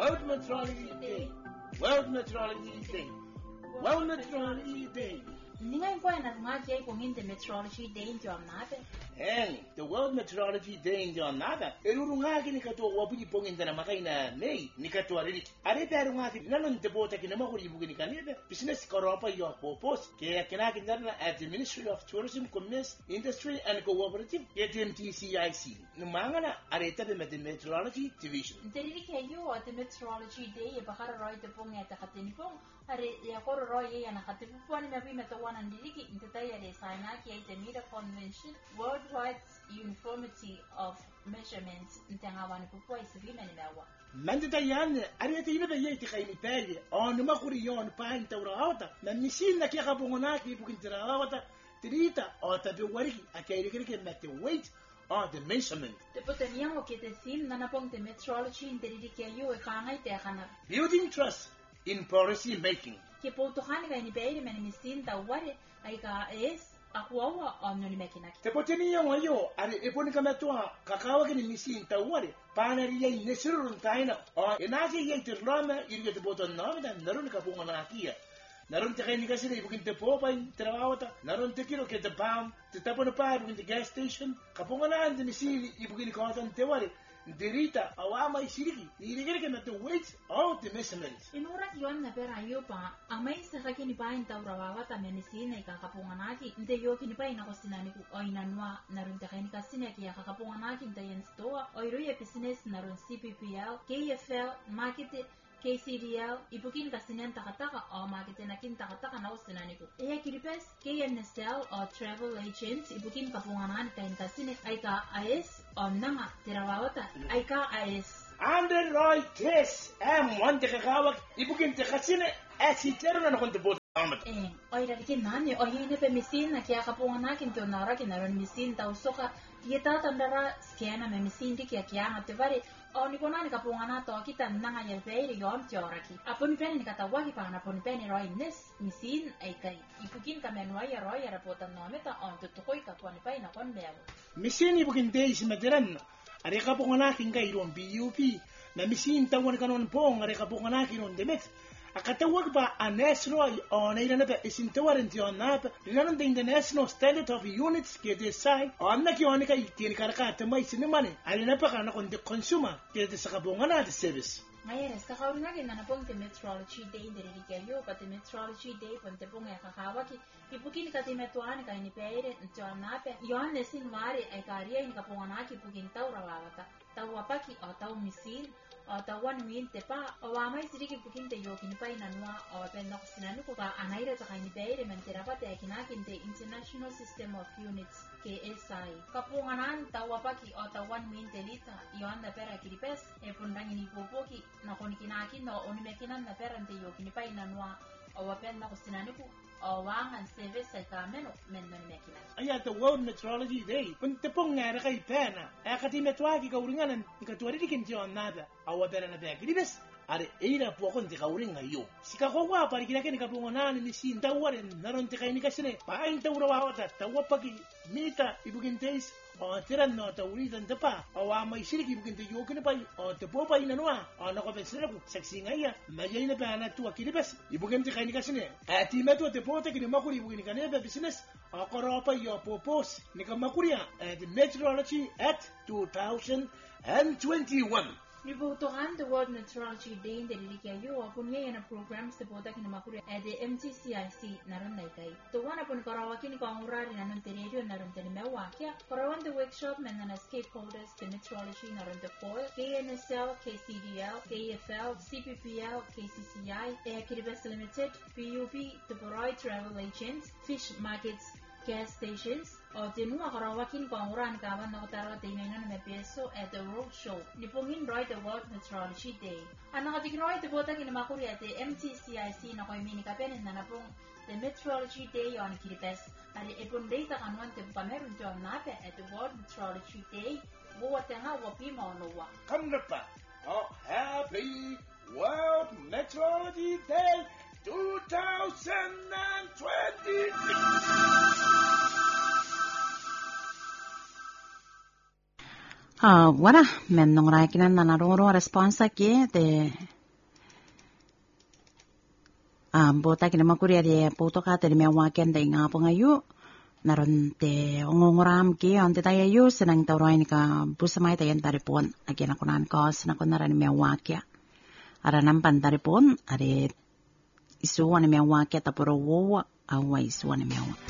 World Meteorology Day. World Meteorology Day. World Meteorology Day. Ningai po na mga kung the Meteorology Day in your nave. And the World Meteorology Day in your nave. Erurungagi ni kato wabu ni pongin na makai na nei ni kato arili. Are perungagi nanon te bota ki na makuri bugi ni kanebe. Business koropa yo popos. Ke kinaki na at the Ministry of Tourism, Commerce, Industry and Cooperative. KTMTCIC. Numangana are tabe met the Meteorology Division. Derili kayo at the Meteorology Day bakara roy te pong eta katinipong. Are ya koro roy ya nakatipon na bi metawan andiliki intataya de sana ki ay Mira Convention. Worldwide uniformity of measurements ntangawan pupo isivina ni mewa. Mandita yan, ariete ina ba yeti kay ni peli. On makuri yon pa inta urahota. Na misin na kaya kabungona ki bukin tirawata. Tirita o tabi wariki akay rikirike met the weight or the measurement. Te poteniamo che te sim na napong te meteorology interidi ke yu e kangai te kana. Building trust in policy making. Ke potohani ka ni beire men misin ta ware ai ka es akuwa omno ni mekinaki. Te potenia wayo ari eponi kamatua kakawa kini misin ta ware panari yai nesirun taina o enasi yai tirlama irige te boton nomida narun ka bunga na kia. Naron te kaini kasi na ibukin te popa in terawata. Naron te kiro ke te pam te tapon pa ibukin te gas station. Kapunga na ande misili ibukin ka otan te ware. Derita awama isiriki irige ke na te weight of the measurements. Inura yon na pera yo pa amai sa kini pa in tawrawata menisina ikakapunganaki nte yo kini pa ina kosinani ku oinanwa naron te kaini kasi na kia kakapunganaki nte yen store oiru ye business naron CPPL KFL market KCDL ibukin kasinan takataka o makita nakin takataka na usinani ko. Iya kiripes KNSL o travel agents ibukin kapunganan kain kasine ay ka AS o nanga tirawawata ay ka AS. Andre Roy Tess M1 te kakawak ibukin te kasine asitero na konte bot. Oy radikin nani o yine pe misin na kaya kapunganakin to nara kinaron misin ta usoka kita tandara skena me misin di kaya ngate o ni konani kapungana to kita nanga yelpeiri yom tioraki apun peni katawaki pa na pun peni roi nes misin ai kai ipukin kamenwa ya roi ya rapotan nometa on to koi kaponi pa ina kon belo misin ipukin days madiran are kapunganakin kai ron BUP na misin tawon kanon pong are kapunganakin on demet akatawag ba a national on na pa isintawaran on nap rinan the National Standard of Units ke design on na kioni kay tinikaraka tamay sinimani ay na pa kana kon the consumer ke sa kabungan na service ngayon sa kauna gina na pong the Meteorology Day diri kayo pa the Meteorology Day pon te pong kakawaki ipukin ka timetuan kay ni peire on nap yon nesin mari ay kariya ni kapungana ki pukin tawrawata tawapaki o taw misil o tawan win te pa o amay siriki pukin te yokin pa inanwa o penok sinanu ko ka anaira ta kaini beire mentera pa te kinakin te International System of Units KSI kapunganan tawapaki o tawan win te lita yon na pera kiripes e pundang ini popoki na konikinakin no onimekinan na pera te yokin pa inanwa o penok sinanu ko o wangan service sa kameno men no mekinan aya the World Meteorology Day pun te pong ngara kay pena akati metwagi ka uringanan ikatwari dikin jon nada awa pera na pera kiribes are eira po kon te kauringa yo sika ko wa pari kina ken kapungonan ni sin tawaren naron te kaini kasine pain tawrawa wata tawapagi mita ibukin days o tiran no tawritan te pa o amay siriki ibukin te yokin pa o te popa inanwa o nako pensera ko seksi ngaya mayay na pa na tuwa kiribes ibukin te kaini kasine ati meto te pota kini makuri ibukin kanebe business o koropa yo popos ni kamakuria at Meteorology at 2021 Ributuhan the World Meteorology Day in the Lilicayo, Apunya and a program supported in Makuri at the MTCIC Naran Laikai. The one upon Karawakin Kongra in Anontario Naran Mewakia, Karawan the workshop and then stakeholders, the meteorology Naran the Foil, KNSL, KCDL, KFL, CPPL, KCCI, Air Kiribes Limited, PUB, the Boroi Travel Agents, Fish Markets, gas stations, o tinua karawakin konguran kawan na kutara tingnan na peso at the road show. Nipungin bright the World Meteorology Day. Ang nakatikinoy ito bota kinamakuri at the MTCIC na ko'y minikapenin na napong the Meteorology Day yon kiripes. Ari ipon data kanuan te pameron John nape at the World Meteorology Day. Buwat nga wapi maunawa. Come pa. Oh, happy World Meteorology Day 2026. Wala men nong rai kinan na naroro responsa ke te Bota kina makuri ade poto kata di mewakian da inga po ngayu. Naron te ongongoram ki ante tayo yu senang tauroy ni ka busamay tayan taripon. Akin ako naan ko senang naran mewakia. Ara nampan taripon are isuwa ni mewakia tapuro wowa awa isuwa ni mewa.